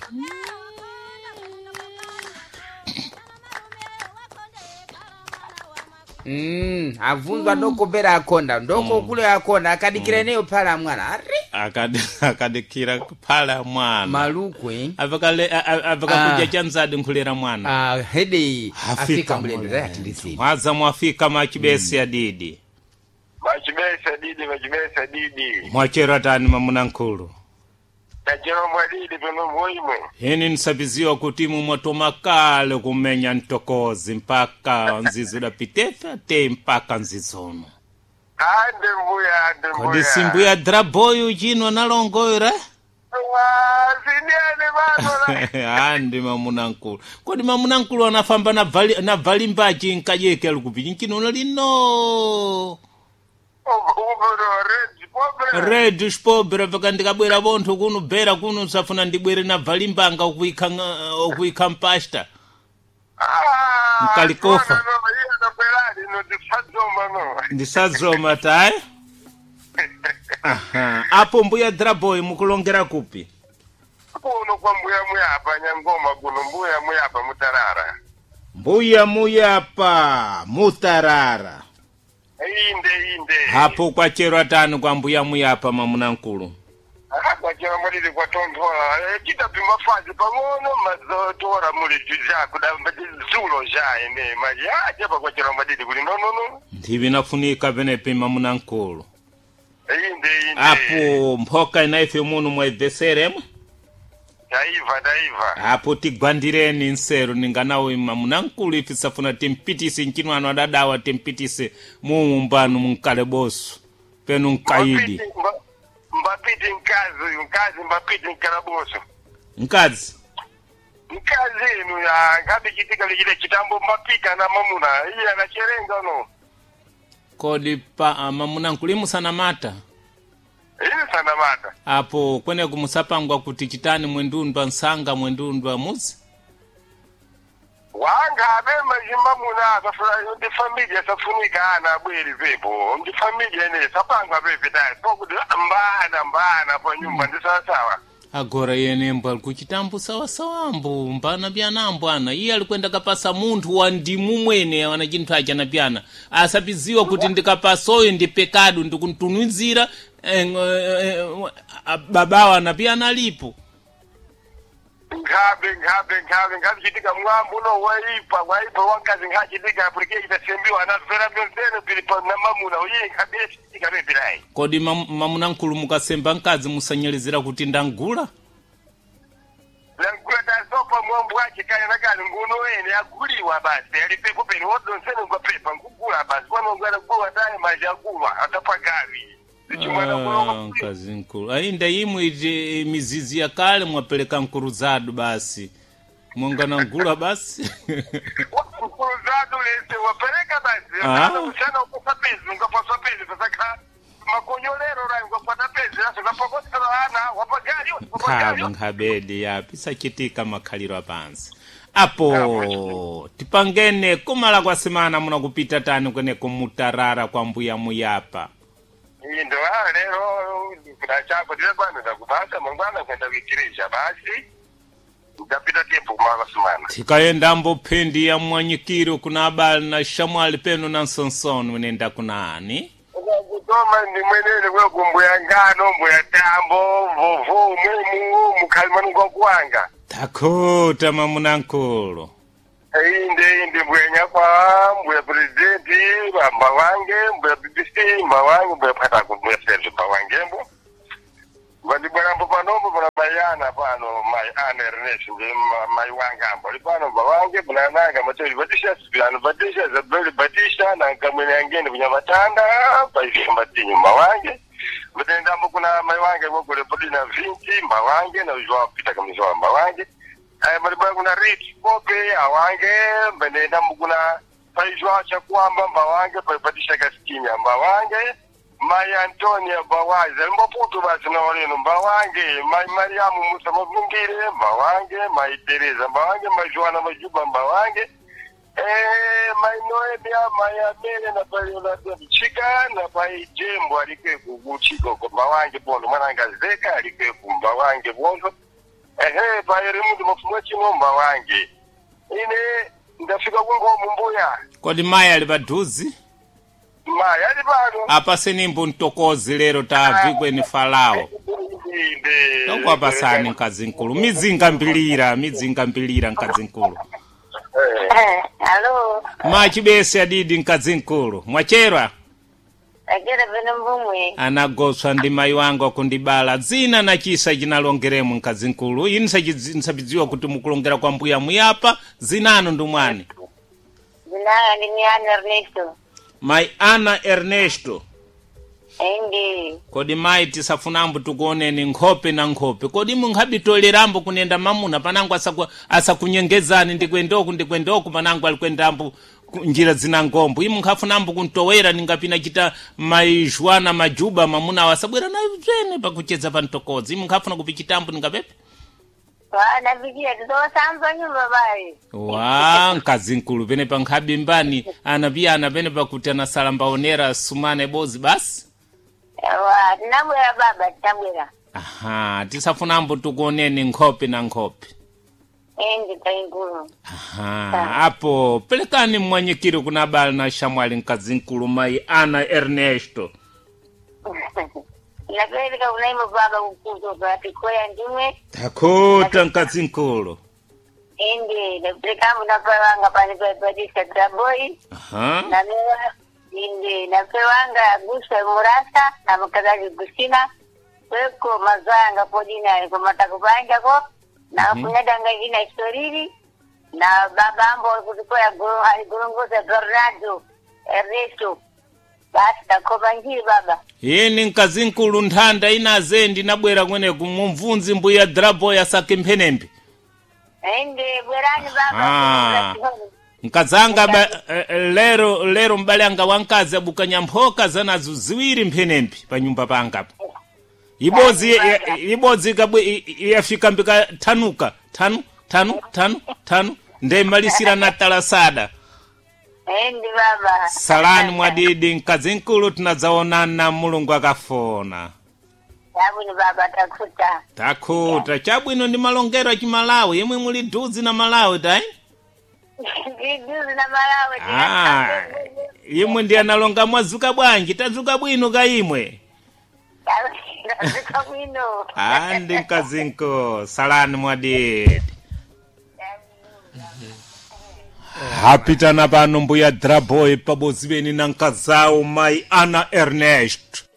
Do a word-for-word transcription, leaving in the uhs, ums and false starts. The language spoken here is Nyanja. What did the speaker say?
Mm, avunzwa ndoko bera akonda ndoko mm. kule akonda akadikira neyo phala mwana ari akadi akadikira phala mwana malukwe avakale avakakuja chanzadi nkulera mwana ah hede afika mlendo yatilisi mwaza mwafika machibesi ya didi machibesi ya didi machibesi ya didi mwachera tani mamuna nkulu Kajero mwadidi peno mwoimwe. Hini nisabiziwa kutimu mwato makale kumenya ntokozi mpaka nzizo pitefa te mpaka nzizono. Ande mbuya, ande mbuya. Kodi simbuya draboyu jino nalongoira? Wazidiani mano. Ande mamuna nkulu. Kodi mamuna nkulu wanafamba na vali, na vali mbaji nkajeke alukupi. Nkino nalino. Uburo, red, pobre. Red, pobre, vaka ndikabwera bonto kunu bera kunu safuna ndibwere na vali mbanga ukuika, ukuika mpashta. Ah, Mkalikofa. no, no, no, no, no, ndisazoma tae. Aha. Apo mbuya draboy mukulongera kupi? Kuno kwa mbuya muyapa nyangoma kuno mbuya muyapa mutarara. Mbuya muyapa mutarara. Inde inde. Hapo kwa chero tano kwa mbuya muyapa mamuna nkulu. Kwa chero mwalili kwa tontola. Kita pima fazi pangono mazotora muli juja kudamba zulo jae ne maji. Aje pa kwa chero mwalili kuli no no no. Ndivi nafunika vene pima mamuna nkulu. Inde inde. Hapo mpoka inaife munu mwaidheseremu? Daiva daiva. Hapo tigwandireni nsero ninganawe mamuna nkulu ifisafuna timpitisi nkinu ano adadawa timpitisi muumbanu mkale bosu. Penu nkaidi. Mbapiti nkazi, nkazi mbapiti nkarabosu. Nkazi? Nkazi inu ya ngabi kitika ligile kitambo mbapika na mamuna. Iya na cherenga no. Kodi pa uh, mamuna nkulimu sana mata? Ili sana mata. Apo kwene kumusapangwa kuti chitani mwendundwa nsanga mwendundwa muzi? Wanga abema jimamuna safura ndi familia safunika ana bweri pepo. Ndi familia ene sapangwa pepe dai. Poku mbana mbana po nyumba ndi sawa sawa. Agora yene mbwa kuchitambu sawa sawa mbu mbana byana mbwana. Iye alikwenda kapasa muntu wa ndimu mwene wana jintu aja na byana. Asabiziwa kuti ndikapasoyo ndi pekadu ndikuntunwizira eh, eh, babawa na byana alipo. Ngabe ngabe ngabe ngabe kitika mwambu no waipa waipa wakazi ngaji diga aplike itasembiwa na vera benzene bilipo na mamuna uyi kabesi kitika bebirai. Kodi mam, mamuna nkulu mukasemba nkazi musanyelezera kuti ndangula? Langula da sopa mwambu wache kaya nagali nguno ene aguliwa basi alipepo peni wodo nsene ngwa pepa ngugula basi wano ngwana kuwa dai maji agulwa atapa gavi. Ah, nkazi nkulu. Ainda imu iti mizizi ya kale mwapeleka nkuruzadu basi. Mwongana ngula basi. Nkuruzadu lese wapeleka basi. Ngana mchana ukufa pezi, ngapaswa pezi. Sasa makonyolero rai ngapata pezi. Sasa ngapakota wana, wapagari, wapagari. Kaba ngabedi ya pisa kitika makaliro apansi. Apo, tipangene kumala kwa semana muna kupita tani kwenye kumutarara kwa mbuya muyapa. Ndo haa lero kuna chako dile bwana za kubasa mungwana kwenda wikirisha basi ndapita tempo kumala sumana tikaenda mbo pendi ya mwanyikiro kuna habari na shamwali penu na nsonson wenenda kuna ani kutoma ni mwenene kwa kumbuya ngano mbuya tambo vovo mwemu mkalimanu kwa kuanga takota mamuna nkulu inde inde mbuya nyakwa mbuya prezidenti mba wange mbuya B B C mba wange mbuya pataku mbuya serge mba wange mbu wadi bwana mbu panombo mbuya mayana pano mayana Ernest mayi wanga mbu pano mba wange mbuya nanga materi batisha sipiyano batisha zabeli batisha na nkamwene yangeni mbuya matanda paisi mbatinyu mba wange mbuya mbu kuna mayi wange mwakule podi na vinti mba wange na ujua pita kamizoa mba wange Eh maribaya kuna Rich Pope awange mbenda mukuna paijwa cha kwamba mbawange paipatisha gaskinya mbawange Mai Antonia Bawaze mboputu basi na waleno mbawange Mai Mariamu Musa Mvungire mbawange Mai Teresa mbawange Mai Joana Majuba mbawange eh Mai Noebia Mai Amele na Paiola Chika na Pai Jembo alike kuchiko kwa mbawange bondo mwananga zeka alike kumbawange bondo ehe pairi mundu mafumwe chinomba wange ine ndafika kungomu mbuya kodi mayi ali padhuzi mayi ali pano apa senimbo ntokozi lero tavikweni falawo tokwapasani mkazinkulu mizinga mbilira mizinga mbilira mkazinkulu Halo. machibese adidi mkazinkulu mwachera Akira bene mbumwe. anagoswa ndi mayi wangu akundibala zina na chisa chinalongeremu mkazinkulu ini nsachidziwa kuti mukulongera kwa mbuya muyapa zinano ndumwani Zinanga ni Miana Ernesto. mayi ana Ernesto Indi. kodi mayi tisafunambo tukuoneni nkhope na nkhope kodi munkhabitolerambo kunenda mamuna panangu asaku, asakunyengezani ndikwendoku ndikwendoku panangu alikwendambo njira zina ngombo imu nkhafunambo kuntowera ningapina chita maijwana majuba mamuna wasabwera nayo zene pakucheza pantokozi imu nkhafuna kupichitambo ningapepe Wana vikia tutosambo nyumba bari. wa nkazinkulu pene pa nkhabi mbani anapiyana pene pakuti anasalambaonera sumane bozi basi Wa tinabwera baba tinabwera. aha tisafunambo tukuoneni nkhope na nkhope Indi kainkulu. aha apo pelekani mmwanyikiri kuna bali na shamwali nkazinkulu mayi ana Ernesto Napeleka unaimo baba kukuzo kwa tikoya ndimwe. takuta nkazinkulu Indi napeleka munapawanga panipaipadisa draboi. aha Na mewa. Indi napewanga gusha murasa na mkadaji gusina. Weko mazanga podina kwa matakubanja ko. Na kunyadanga jina historiri. Na baba ambo kutikoya gurungoza Bernardo Ernesto. Basi takoba njiri baba. yeni nkazinkulu nthanda inaze ndinabwera kweneku mumvunzi mbuya drabo yasake mphenembe Ende bwerani baba. Ah. nkazanga ba, eh, lero lero mbale anga wankazi abukanya mphoka zanazo ziwiri mphenembe pa nyumba pangapo ibodzi ibodzi kabwe yafika mbika tanuka tanu tanu tanu tanu ndemalisira na talasada Ende baba. salani mwadidi nkazinkulu tunadzaonana mulungu akafona Yabuni baba takuta. takuta chabwino ndi malongero achimalawi yemwe muli duzi na malawi tai Ndiduzi na malawe. ah imwe ndi analonga mwazuka bwanji tazuka bwino ka imwe Tazuka bwino. ah ndi nkazinko salani mwadidi hapitana pano mbuya draboy pabodzi beni na nkazawo mayi ana Ernest